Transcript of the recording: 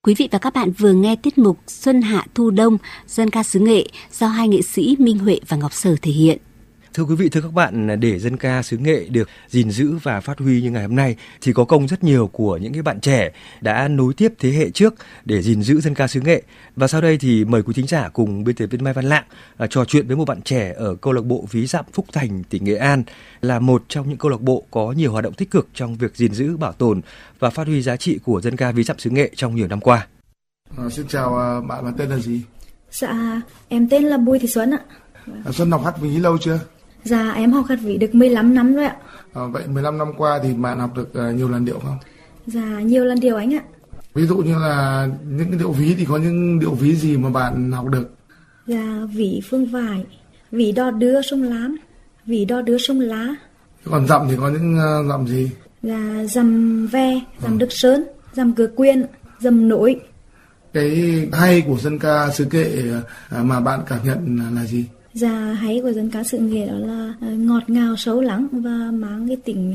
Quý vị và các bạn vừa nghe tiết mục Xuân Hạ Thu Đông dân ca xứ Nghệ do hai nghệ sĩ Minh Huệ và Ngọc Sở thể hiện. Thưa quý vị, thưa các bạn, để dân ca xứ Nghệ được gìn giữ và phát huy như ngày hôm nay thì có công rất nhiều của những cái bạn trẻ đã nối tiếp thế hệ trước để gìn giữ dân ca xứ Nghệ. Và sau đây thì mời quý thính giả cùng biên tập viên Mai Văn Lạng trò chuyện với một bạn trẻ ở câu lạc bộ Ví Dặm Phúc Thành, tỉnh Nghệ An, là một trong những câu lạc bộ có nhiều hoạt động tích cực trong việc gìn giữ, bảo tồn và phát huy giá trị của dân ca Ví Dặm xứ Nghệ trong nhiều năm qua. Xin chào bạn tên là gì? Dạ, em tên là Bùi Thị Xuân ạ. Xuân học hát ví lâu chưa? Dạ, em học hát ví được 15 năm rồi ạ. Vậy 15 năm qua thì bạn học được nhiều làn điệu không? Dạ, nhiều làn điệu anh ạ. Ví dụ như là những cái điệu ví thì có những điệu ví gì mà bạn học được? Dạ, ví Phương Vải, ví Đò Đưa Sông Lam, ví Đò Đưa Sông Lá. Còn dặm thì có những dặm gì? Dạ, dằm Ve, dằm Đức Sơn, dằm Cửa Quyên, dằm Nổi. Cái hay của dân ca xứ Nghệ mà bạn cảm nhận là gì? Dạ, hay của dân ca xứ Nghệ đó là ngọt ngào sâu lắng và mang cái tính